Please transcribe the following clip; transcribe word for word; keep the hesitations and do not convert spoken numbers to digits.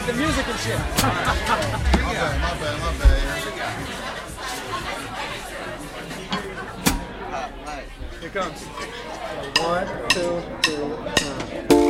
the music and shit. My bad, my bad, my bad. Here it comes. One, two, three.